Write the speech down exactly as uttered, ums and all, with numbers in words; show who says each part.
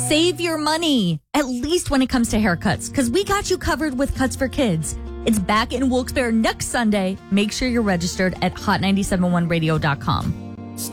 Speaker 1: Save your money, at least when it comes to haircuts, because we got you covered with Cuts for Kids. It's back in Wilkes-Barre next Sunday. Make sure you're registered at hot nine seven one radio dot com.